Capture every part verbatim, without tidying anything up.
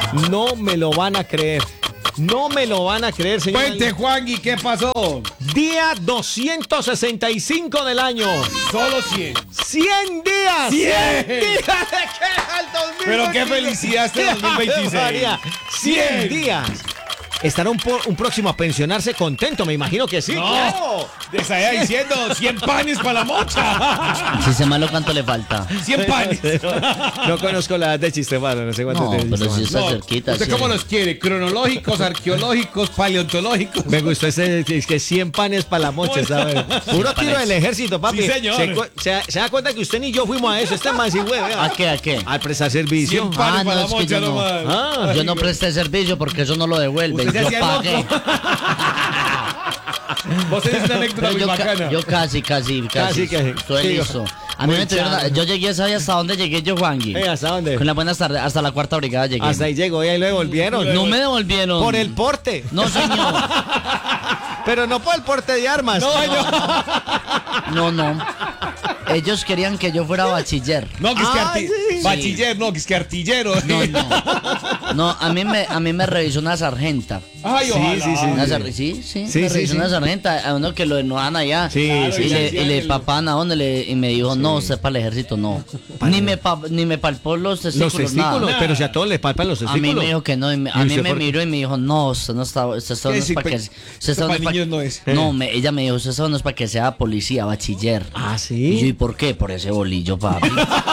No me lo van a creer. No me lo van a creer, señor. Cuente, Juan, ¿y qué pasó? Día doscientos sesenta y cinco del año. Solo cien. cien días. cien días de que al dos mil veintiséis. Pero qué felicidad este dos mil veintiséis. cien días. ¿Estará un, po- un próximo a pensionarse contento? Me imagino que sí. No, claro. te estaría diciendo cien panes para la mocha. Si se malo, ¿cuánto le falta? cien panes. No, no conozco la edad de Chistemano, no sé cuánto No, te pero Chistemano. si está No, cerquita. ¿usted sí. cómo los quiere? ¿Cronológicos, arqueológicos, paleontológicos? Me gustó ese, es que cien panes para la mocha, ¿sabes? Puro tiro del ejército, papi. Sí, señor. Se, cu- se- se da cuenta que usted ni yo fuimos a eso. Este man sí, güey, vea. ¿A qué, a qué? Al prestar servicio. cien panes Ah, para no, la es que mocha yo no. nomás. Ah, Yo no presté servicio porque eso no lo devuelven. Usted se Yo hacía pagué. loco. Vos tenés una anécdota Pero muy yo, ca- bacana. yo casi, casi, Casi casi. que- Estoy sí, listo. A mí muy me tuvieron, chavo. yo llegué, ¿sabes hasta dónde llegué yo, Juangui? Eh, ¿hasta dónde? Con las buenas tardes, hasta la cuarta brigada llegué. Hasta ahí llegó y ahí lo devolvieron. No me devolvieron. Por el porte. No, señor. Pero no por el porte de armas. No, no. Ellos querían que yo fuera bachiller. No, que es que Ay, arti- sí. bachiller, no, que es que artillero. No, no. No, a mí me, a mí me revisó una sargenta. Ay, Sí, ojalá. sí, sí. Una sar- sí, sí, Sí, me sí, revisó sí. una sargenta, a uno que lo enojan allá. Sí, Claro, sí, y, ya le, decían y le el- papaban a dónde le, y me dijo, no, usted para el ejército no. Ni me, pa- ni me palpó los testículos, Los testículos, nada. pero si a todos les palpan los A testículos. mí me dijo que no, y me- ¿Y a mí usted me por- miró y me dijo, no, usted no está, usted está no ¿Qué es sí, para pe- que, usted eso está no para es pa- niños no es? No, me- ella me dijo, usted está no es para que sea policía, bachiller. Ah, Y yo, ¿y sí. por qué? Por ese bolillo, papi.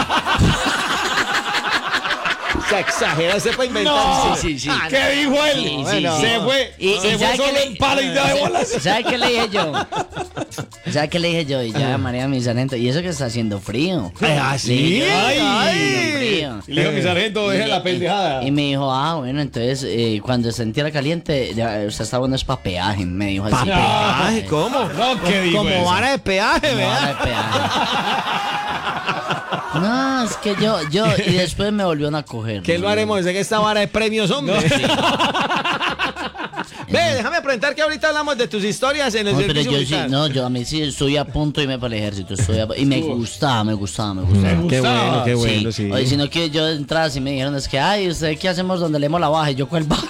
Se exagera, se puede inventar. No. Sí, sí, sí. Ah, ¿Qué dijo él? Sí, sí, Bueno. sí. Se fue. Y- se y fue ¿sabe solo qué le- en pala y da de bolas. ¿Sabes qué le dije yo? ¿Sabes qué le dije yo? Y ya, María, mi sargento. Y eso que está haciendo frío. Ay, ¿ah, Le sí? dije yo, Ay. "Está haciendo frío". Y le dijo mi sargento, deje la pendejada. Y me dijo, ah, bueno, entonces eh, cuando se sintiera caliente, ya, usted está bueno, es para peaje. Me dijo así. Ay, ¿cómo? No, ¿qué digo Como eso? vara de peaje, No, ¿verdad? de peaje. No, es que yo, yo, y después me volvieron a coger. ¿Qué lo haremos? ¿De que esta vara de premios, hombre? Ve, déjame preguntar que ahorita hablamos de tus historias en el No, pero servicio yo sí, militar. no, yo a mí sí estoy a punto de irme para el ejército. Estoy a- y me gustaba, me gustaba, me gustaba. Me Qué gustaba. bueno, qué bueno, sí. Oye, sino que yo entraba y me dijeron, es que, ay, ¿usted qué hacemos donde leemos la baja? Y yo, ¿cuál baja?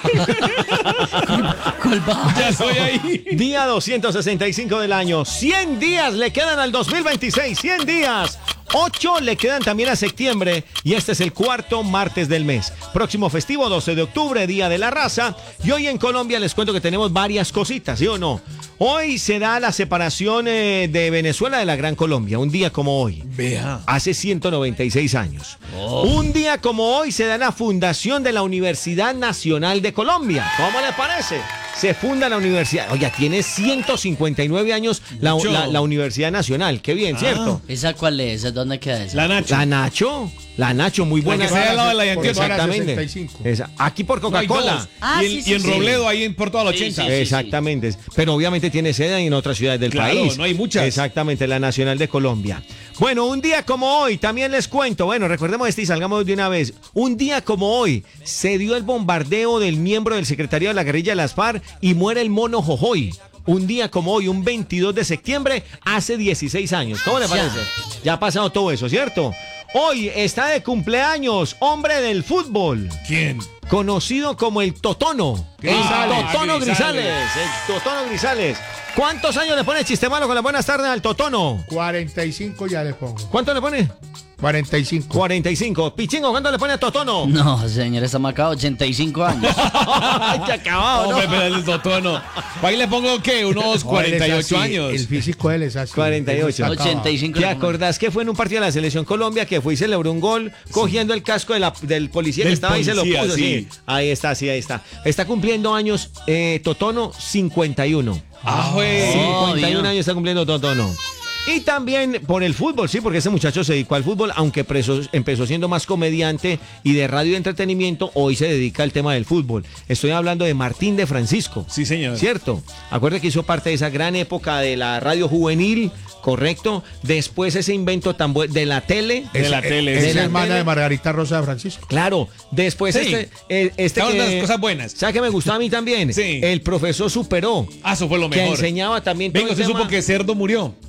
¿Cuál baja? Ya estoy ahí. Día doscientos sesenta y cinco del año. cien días le quedan al dos mil veintiséis. cien días. ocho le quedan también a septiembre. Y este es el cuarto martes del mes. Próximo festivo, doce de octubre, Día de la Raza. Y hoy en Colombia les cuento que tenemos varias cositas, ¿sí o no? Hoy se da la separación eh, de Venezuela de la Gran Colombia. Un día como hoy. Vea. Hace ciento noventa y seis años. Un día como hoy se da la fundación de la Universidad Nacional de Colombia. ¿Cómo le parece? Se funda la universidad. Oiga, tiene ciento cincuenta y nueve años la, Mucho. la- la Universidad Nacional. Qué bien, ¿cierto? ¿Esa cuál es? ¿Dónde queda esa? La Nacho. La Nacho. La Nacho, muy buena. que está al lado de la Antioquia. Exactamente. sesenta y cinco. Esa. Aquí por No hay dos. Coca-Cola. Ah, y en, sí, sí, y en sí. Robledo, ahí en por toda la Sí, ochenta. sí, sí. Exactamente. Pero obviamente tiene sede en otras ciudades del Claro, país. no hay muchas. Exactamente, la Nacional de Colombia. Bueno, un día como hoy, también les cuento, bueno, recordemos esto y salgamos de una vez. Un día como hoy, se dio el bombardeo del miembro del secretariado de la guerrilla de las FARC y muere el mono Jojoy. Un día como hoy, un veintidós de septiembre, hace dieciséis años. ¿Cómo le Ya. parece? Ya ha pasado todo eso, ¿cierto? Hoy está de cumpleaños, hombre del fútbol, ¿Quién? conocido como el Totono. El Grisales. Totono Ah, Grisales. Grisales. El Totono Grisales. ¿Cuántos años le pone Chistemalo con las buenas tardes al Totono? cuarenta y cinco ya le pongo. ¿Cuánto le pone? cuarenta y cinco. cuarenta y cinco. Pichingo, ¿cuánto le pone a Totono? No, señor, está marcado ochenta y cinco años. Ay, qué acabado, ¿no? Hombre, pero el totono. Ahí le pongo, ¿qué? Unos cuarenta y ocho años. El físico de él es así. cuarenta y ocho. Él está acabado. ochenta y cinco. ¿Te acordás que fue en un partido de la Selección Colombia que fue y celebró un gol cogiendo el casco de la- del policía que Del estaba ahí y se lo policía, puso? Sí. sí. Ahí está, sí, ahí está. Está cumpliendo años eh, Totono cincuenta y uno. Ah, güey. cincuenta y uno bien. años está cumpliendo Totono. Y también por el fútbol, sí, porque ese muchacho se dedicó al fútbol, aunque preso- empezó siendo más comediante y de radio y entretenimiento, hoy se dedica al tema del fútbol. Estoy hablando de Martín de Francisco. Sí, señor. ¿Cierto? Acuérdate que hizo parte de esa gran época de la radio juvenil, ¿correcto? Después ese invento tan bueno de la tele. De la tele, Es de la hermana tele. de Margarita Rosa de Francisco. Claro, después Sí. este, eh, este Estaban que, las cosas buenas. ¿sabe que me gustó a mí también? Sí. El profesor Superó, Ah, eso fue lo que mejor. enseñaba también todo Venga, el usted tema- supo que Cerdo murió. Ah, no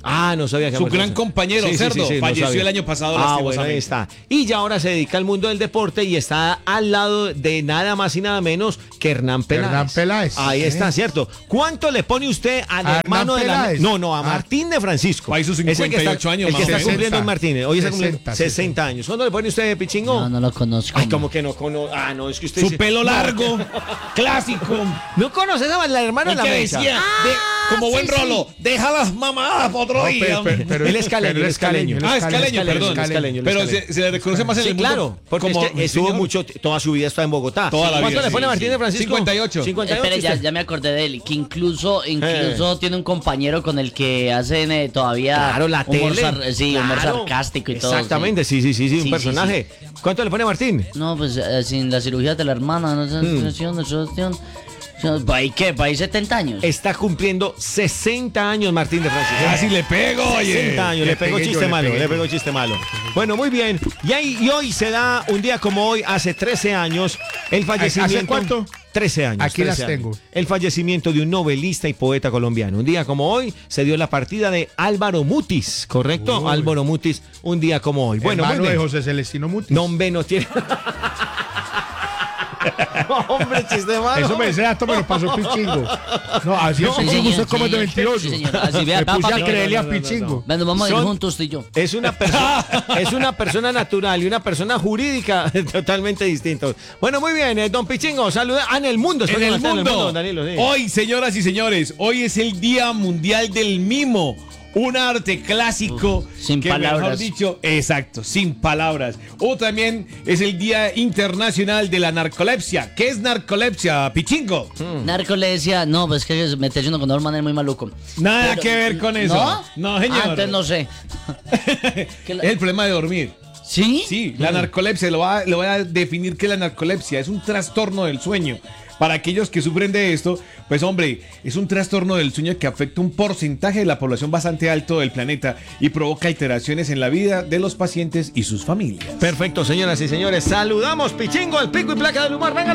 no sabía que Su había muerto. gran compañero, Sí, sí, Cerdo, sí, sí, no falleció sabía. el año pasado, Ah, bueno, ahí lastimosamente. está. Y ya ahora se dedica al mundo del deporte y está al lado de nada más y nada menos que Hernán Peláez. Hernán Peláez. Ahí Sí. está, ¿cierto? ¿Cuánto le pone usted al ¿A hermano Hernán de la... Peláez? No, no, a Ah. Martín de Francisco. Va a sus Ese que está- cincuenta y ocho años, El que más o está menos. cumpliendo en Martínez. Hoy está cumpliendo sesenta, sesenta años. ¿Cuándo le pone usted, Pichingo? No, no lo conozco. Ay, como que no conoce. Ah, no, es que usted... Su sí- pelo No, largo, clásico. ¿No conoces a la hermana de El la que mecha? decía, de- como buen rolo, deja las mamadas para otro No, día. pero- pero- pero- Él es caleño, pero él es caleño. él Ah, es caleño, perdón. él es caleño, él es Pero caleño. se, se le reconoce más en Sí, el mundo claro, porque como es que estuvo señor. mucho, toda su vida está en Bogotá. Toda la ¿Cuánto vida, le pone sí, Martín sí. de Francisco? cincuenta y ocho. cincuenta y ocho. Espere, ya, usted- ya me acordé de él, que incluso, incluso tiene un compañero con el que hacen eh, todavía Claro, la humor, tele. sar- sí, humor Claro. sarcástico y todo. Exactamente, sí, sí, sí, sí, un Sí, sí, personaje. ¿Cuánto le pone Martín? sí. No, pues eh, sin la cirugía de la hermana, no sé, Hmm. no sé, no sé, no sé. ¿Para qué? ¿Para setenta años? Está cumpliendo sesenta años Martín de Francisco. Casi le pego, oye. sesenta años, le le pegó pegué yo, chiste le malo, pegué le yo. pegó chiste malo. Bueno, muy bien. Y, ahí, y hoy se da un día como hoy, hace trece años, el fallecimiento. ¿Hace cuánto? trece años. Aquí las trece años. tengo. El fallecimiento de un novelista y poeta colombiano. Un día como hoy se dio la partida de Álvaro Mutis, ¿correcto? Uy. Álvaro Mutis, un día como hoy. Bueno, muy Hermano de bien. José Celestino Mutis. No, hombre, no tiene. No, hombre, chiste malo. Eso me, ese dato me lo pasó Pichingo. No, así No, es sí, Pichingo, señor, usted como es de sí. mentiroso. Sí, señor. Así, vea, Me pa, puse pa, a no, creerle no, a no, no, Pichingo. Bueno, vamos a ir Son- juntos usted y yo. Es una persona, es una persona natural y una persona jurídica totalmente distintos. Bueno, muy bien, eh, don Pichingo, saluda. Ah, en el mundo, En espera, el está mundo. don Danilo, sí. Hoy, señoras y señores, hoy es el Día Mundial del Mimo. Un arte clásico Uf, sin que, mejor palabras. dicho, exacto, sin palabras. O también es el Día Internacional de la Narcolepsia. ¿Qué es narcolepsia, Pichingo? Narcolepsia, no, pues es que me está diciendo con Norman es muy maluco. Nada Pero- que ver con eso. ¿No? No, señor. Ah, entonces no sé. ¿Qué la- Es el problema de dormir. ¿Sí? Sí, la narcolepsia, lo, va, lo voy a definir que es la narcolepsia, es un trastorno del sueño. Para aquellos que sufren de esto, pues hombre, es un trastorno del sueño que afecta un porcentaje de la población bastante alto del planeta y provoca alteraciones en la vida de los pacientes y sus familias. Perfecto, señoras y señores. Saludamos, Pichingo, el pico y placa del humor. Venga.